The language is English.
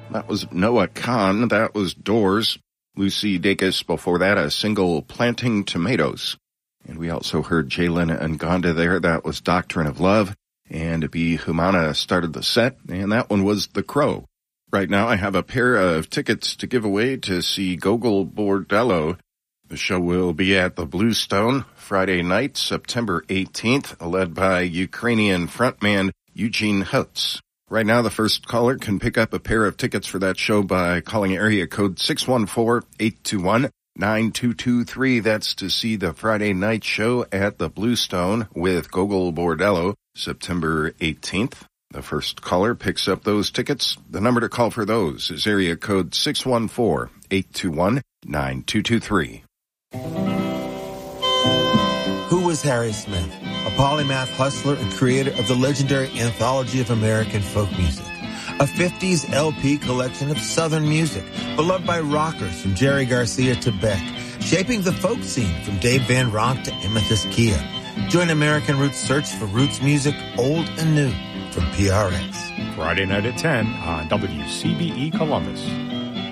That was Noah Kahn. That was Doors. Lucy Dacus before that, a single, Planting Tomatoes. And we also heard Jalen Ngonda there. That was Doctrine of Love. And B. Humana started the set, and that one was The Crow. Right now I have a pair of tickets to give away to see Gogol Bordello. The show will be at the Bluestone Friday night, September 18th, led by Ukrainian frontman Eugene Hutz. Right now, the first caller can pick up a pair of tickets for that show by calling area code 614-821-9223. That's to see the Friday night show at the Bluestone with Gogol Bordello, September 18th. The first caller picks up those tickets. The number to call for those is area code 614-821-9223. Who was Harry Smith? A polymath hustler and creator of the legendary Anthology of American Folk Music, a 50s LP collection of Southern music, beloved by rockers from Jerry Garcia to Beck, shaping the folk scene from Dave Van Ronk to Amethyst Kia. Join American Roots' search for roots music, old and new, from PRX. Friday night at 10 on WCBE Columbus.